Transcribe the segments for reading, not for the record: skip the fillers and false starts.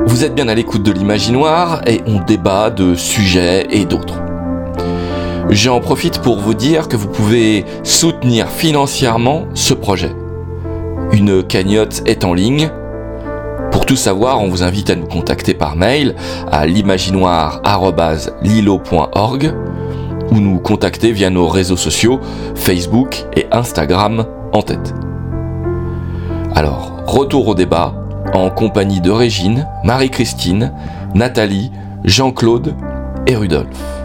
Vous êtes bien à l'écoute de l'Imaginoire et on débat de sujets et d'autres. J'en profite pour vous dire que vous pouvez soutenir financièrement ce projet. Une cagnotte est en ligne. Pour tout savoir, on vous invite à nous contacter par mail à l'imaginoire@lilo.org ou nous contacter via nos réseaux sociaux Facebook et Instagram en tête. Alors, retour au débat en compagnie de Régine, Marie-Christine, Nathalie, Jean-Claude et Rudolf.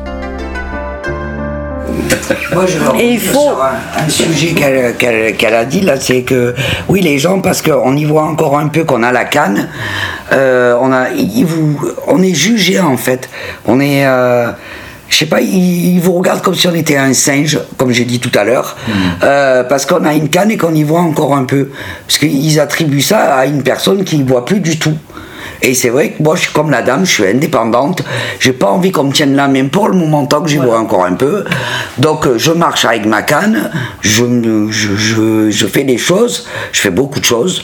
Moi, je il faut un sujet qu'elle a dit là, c'est que oui, les gens, parce qu'on y voit encore un peu qu'on a la canne, on est jugé en fait, on est je sais pas, ils vous regardent comme si on était un singe, comme j'ai dit tout à l'heure, parce qu'on a une canne et qu'on y voit encore un peu. Parce qu'ils attribuent ça à une personne qui ne voit plus du tout. Et c'est vrai que moi, je suis comme la dame, je suis indépendante, j'ai pas envie qu'on me tienne la main pour le moment tant que j'y vois encore un peu. Donc je marche avec ma canne, je fais des choses, je fais beaucoup de choses.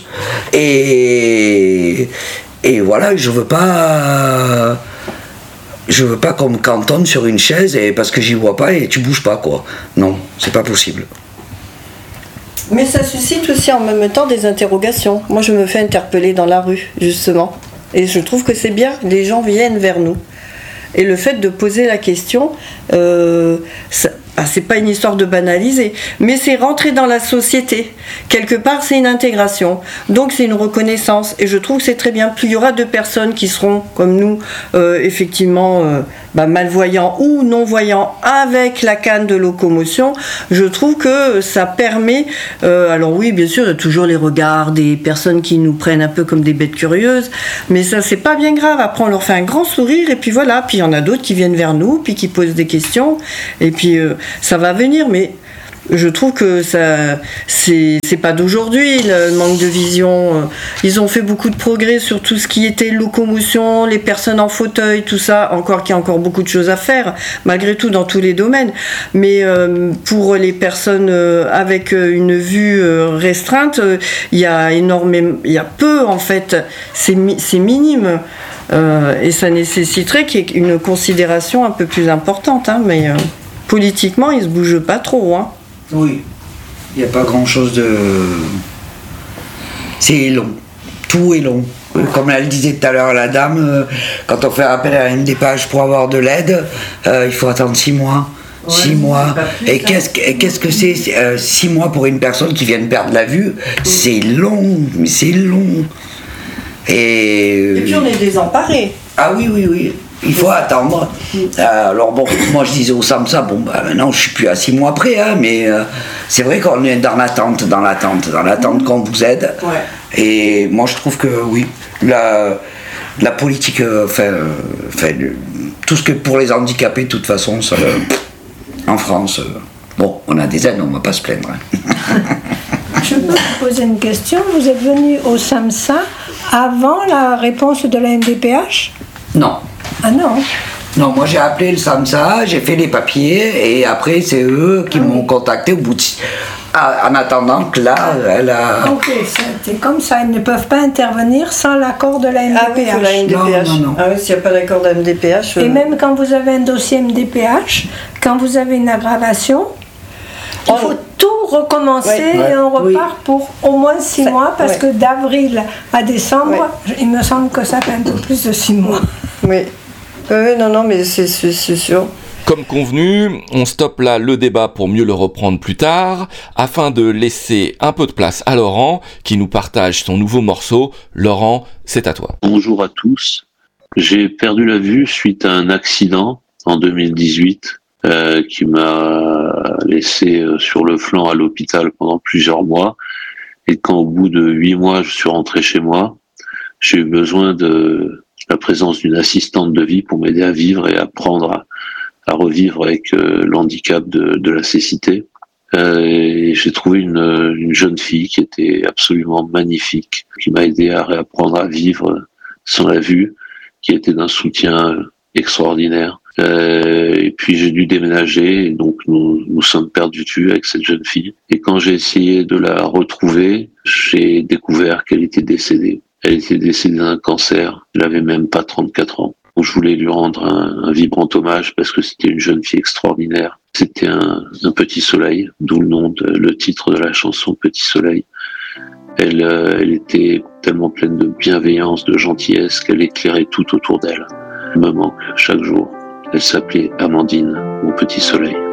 Et voilà, je veux pas qu'on me cantonne sur une chaise parce que j'y vois pas et tu bouges pas, quoi. Non, c'est pas possible. Mais ça suscite aussi en même temps des interrogations. Moi, je me fais interpeller dans la rue, justement. Et je trouve que c'est bien, les gens viennent vers nous. Et le fait de poser la question, c'est pas une histoire de banaliser, mais c'est rentrer dans la société. Quelque part, c'est une intégration. Donc, c'est une reconnaissance. Et je trouve que c'est très bien. Plus il y aura de personnes qui seront, comme nous, effectivement, malvoyants ou non-voyants avec la canne de locomotion, je trouve que ça permet... alors oui, bien sûr, il y a toujours les regards des personnes qui nous prennent un peu comme des bêtes curieuses, mais ça, c'est pas bien grave. Après, on leur fait un grand sourire, et puis voilà. Puis il y en a d'autres qui viennent vers nous, puis qui posent des questions, et puis ça va venir, mais... Je trouve que ça, c'est pas d'aujourd'hui, le manque de vision. Ils ont fait beaucoup de progrès sur tout ce qui était locomotion, les personnes en fauteuil, tout ça. Encore qu'il y a encore beaucoup de choses à faire, malgré tout, dans tous les domaines. Mais pour les personnes avec une vue restreinte, il y a peu, en fait. C'est minime. Et ça nécessiterait qu'il y ait une considération un peu plus importante. Mais politiquement, ils se bougent pas trop. Oui, il n'y a pas grand-chose de... C'est long, tout est long. Comme elle disait tout à l'heure, la dame, quand on fait appel à la MDPH pour avoir de l'aide, il faut attendre 6 mois. 6 mois. Et qu'est-ce que c'est 6 mois pour une personne qui vient de perdre la vue? C'est long, mais c'est long. Et puis on est désemparés. Ah oui. Il faut attendre. Alors bon, moi je disais au SAMSA, maintenant je suis plus à 6 mois près, mais c'est vrai qu'on est dans l'attente qu'on vous aide. Ouais. Et moi je trouve que oui, la politique, tout ce que pour les handicapés, de toute façon, ça, en France, on a des aides, on ne va pas se plaindre. Je peux vous poser une question. Vous êtes venu au SAMSA avant la réponse de la MDPH? Non. Ah non? Non, moi j'ai appelé le SAMSA, j'ai fait les papiers et après c'est eux qui m'ont contacté au bout de... en attendant que là, elle a... Ok, c'est comme ça, ils ne peuvent pas intervenir sans l'accord de la MDPH. Ah oui, pour la MDPH. Non. Ah oui, s'il n'y a pas d'accord de la MDPH... Et même quand vous avez un dossier MDPH, quand vous avez une aggravation, il faut tout recommencer et on repart pour au moins 6 mois parce que d'avril à décembre, il me semble que ça fait un peu plus de 6 mois. Oui. Non, mais c'est sûr. Comme convenu, on stoppe là le débat pour mieux le reprendre plus tard, afin de laisser un peu de place à Laurent, qui nous partage son nouveau morceau. Laurent, c'est à toi. Bonjour à tous. J'ai perdu la vue suite à un accident en 2018 qui m'a laissé sur le flanc à l'hôpital pendant plusieurs mois. Et quand au bout de 8 mois, je suis rentré chez moi, j'ai eu besoin de la présence d'une assistante de vie pour m'aider à vivre et apprendre à revivre avec l'handicap de la cécité. Et j'ai trouvé une jeune fille qui était absolument magnifique, qui m'a aidé à réapprendre à vivre sans la vue, qui était d'un soutien extraordinaire. Et puis j'ai dû déménager, et donc nous sommes perdus de vue avec cette jeune fille. Et quand j'ai essayé de la retrouver, j'ai découvert qu'elle était décédée. Elle était décédée d'un cancer. Elle avait même pas 34 ans. Donc, je voulais lui rendre un vibrant hommage parce que c'était une jeune fille extraordinaire. C'était un petit soleil, d'où le titre de la chanson Petit Soleil. Elle était tellement pleine de bienveillance, de gentillesse qu'elle éclairait tout autour d'elle. Elle me manque chaque jour. Elle s'appelait Amandine, mon petit soleil.